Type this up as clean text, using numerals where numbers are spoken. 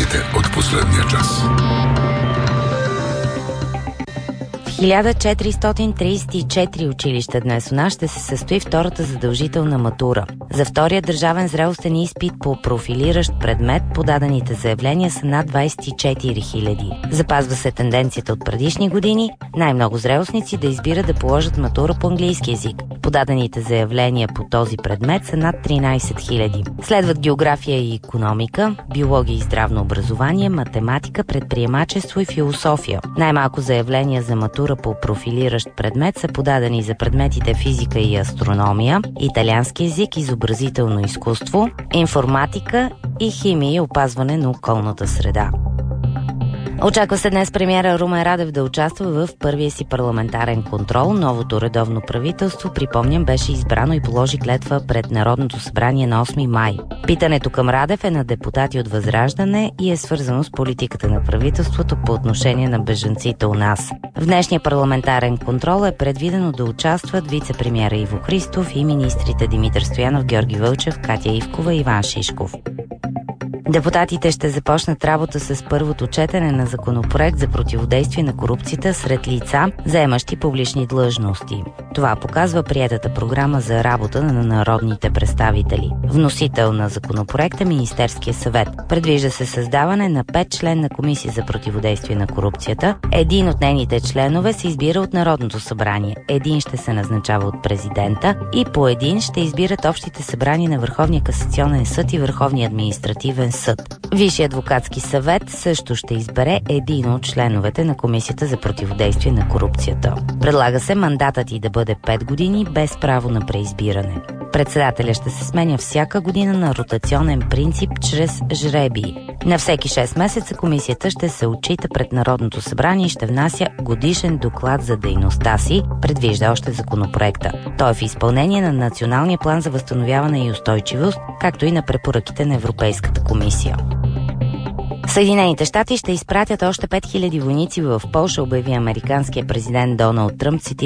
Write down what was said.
новините от последния час. 1434 училища днес у нас ще се състои втората задължителна матура. За втория държавен зрелостен изпит по профилиращ предмет подадените заявления са над 24 000. Запазва се тенденцията от предишни години най-много зрелостници да избират да положат матура по английски език. Подадените заявления по този предмет са над 13 000. Следват география и икономика, биология и здравно образование, математика, предприемачество и философия. Най-малко заявления за матура по профилиращ предмет са подадени за предметите физика и астрономия, италиански език, изобразително изкуство, информатика и химия и опазване на околната среда. Очаква се днес премиера Румен Радев да участва в първия си парламентарен контрол. Новото редовно правителство, припомням, беше избрано и положи клетва пред Народното събрание на 8 май. Питането към Радев е на депутати от Възраждане и е свързано с политиката на правителството по отношение на бежанците у нас. В днешния парламентарен контрол е предвидено да участват вице-премиера Иво Христов и министрите Димитър Стоянов, Георги Вълчев, Катя Ивкова и Иван Шишков. Депутатите ще започнат работа с първото четене на законопроект за противодействие на корупцията сред лица, заемащи публични длъжности. Това показва приетата програма за работа на народните представители. Вносител на законопроекта Министерския съвет. Предвижда се създаване на 5-членна комисия за противодействие на корупцията. Един от нейните членове се избира от Народното събрание. Един ще се назначава от президента и по един ще избират общите събрания на Върховния касационен съд и Върховния административен съд. Висшия адвокатски съвет също ще избере един от членовете на Комисията за противодействие на корупцията. Предлага се мандатът й да бъде 5 години без право на преизбиране. Председателя ще се сменя всяка година на ротационен принцип чрез жребии. На всеки 6 месеца комисията ще се отчита пред Народното събрание и ще внася годишен доклад за дейността си, предвижда още законопроекта. Той е в изпълнение на Националния план за възстановяване и устойчивост, както и на препоръките на Европейската комисия. Съединените щати ще изпратят още 5000 войници в Полша, обяви американският президент Доналд Тръмп, цитира